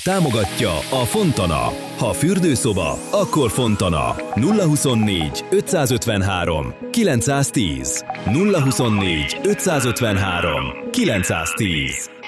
Támogatja a Fontana. Ha fürdőszoba, akkor Fontana. 024 553 910. 024 553 910.